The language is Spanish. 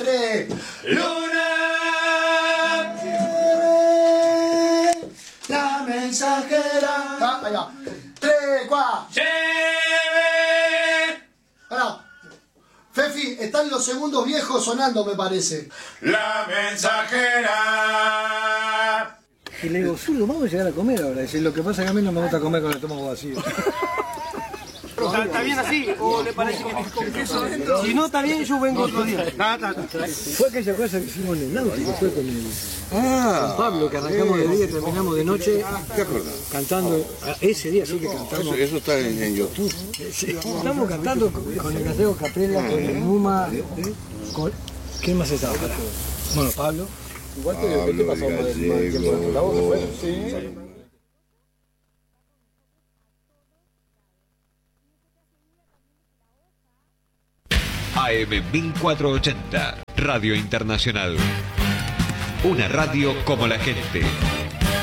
3. Luna. La mensajera. Ah, ahí va. 3, 4. Ahora. Fefi, están los segundos viejos sonando, me parece. La mensajera. Y le digo, Zurdo, vamos a llegar a comer ahora. Dice, lo que pasa es que a mí no me gusta comer con el estómago vacío. ¿Está bien así? ¿O le parece que con queso adentro? Si no está bien, yo vengo otro día. Fue aquella cosa que hicimos en el náutico, fue con Pablo, que arrancamos de día y terminamos de noche. ¿Te acordás? Cantando, ese día sí que cantamos. Eso está en YouTube. Sí, estamos cantando con el Gallego Capella, con el Numa, con... ¿Quién más estaba? Bueno, Pablo. Igual te pasó más tiempo en la voz, ¿fue? Sí. AM 1480, Radio Internacional. Una radio como la gente.